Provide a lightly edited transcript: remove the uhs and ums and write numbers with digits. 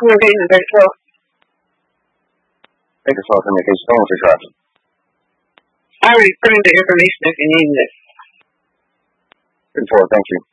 Communication virtual. Thank you, Salt Communication. Phone for trust. I already put in the information if you need it. Thank you.